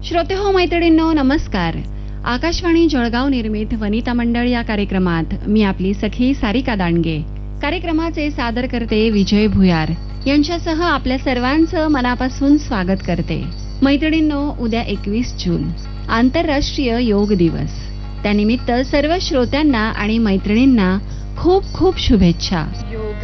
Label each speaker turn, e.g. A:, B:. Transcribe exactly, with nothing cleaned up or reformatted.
A: श्रोते हो मैत्रिणींनो, नमस्कार. आकाशवाणी जळगाव निर्मित वनिता मंडळ या कार्यक्रमात मी आपली सखी सारिका दांडगे, कार्यक्रमाचे सादर करते विजय भुयार यांच्यासह आपल्या सर्वांचं मनापासून स्वागत करते. मैत्रिणींनो, उद्या एकवीस जून आंतरराष्ट्रीय योग दिवस. त्यानिमित्त सर्व श्रोत्यांना आणि मैत्रिणींना खूप खूप शुभेच्छा.